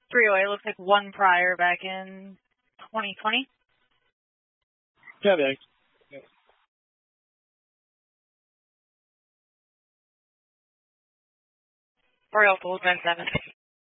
308. Looks like one prior back in 2020. Yeah, thanks. Oriole Full, 7.